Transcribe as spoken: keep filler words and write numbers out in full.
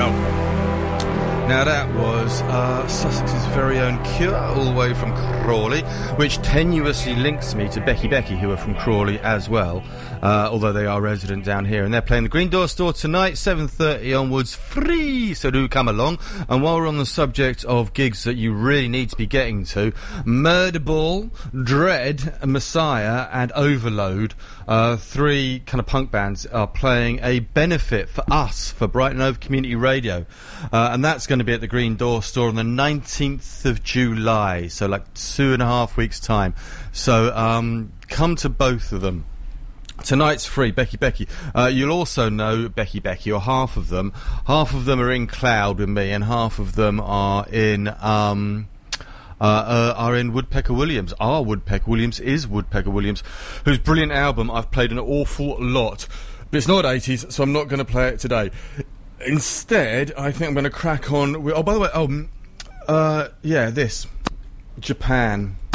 Wow. Now that was uh, Sussex's very own Cure, all the way from Crawley, which tenuously links me to Becky Becky, who are from Crawley as well, uh, although they are resident down here. And they're playing the Green Door Store tonight, seven thirty onwards, free, so do come along. And while we're on the subject of gigs that you really need to be getting to, Murderball, Dread, Messiah and Overload, uh, three kind of punk bands, are playing a benefit for us, for Brighton Hove Community Radio. Uh, and that's going to be at the Green Door Store on the nineteenth of July, so like two and a half weeks' time. So um, come to both of them. Tonight's free, Becky Becky. Uh, you'll also know Becky Becky, or half of them. Half of them are in Cloud with me, and half of them are in... Um, Uh, uh, are in Woodpecker Williams. Our Woodpecker Williams is Woodpecker Williams, whose brilliant album I've played an awful lot. But it's not eighties, so I'm not going to play it today. Instead, I think I'm going to crack on with... Oh, by the way, oh, uh, yeah, this. Japan.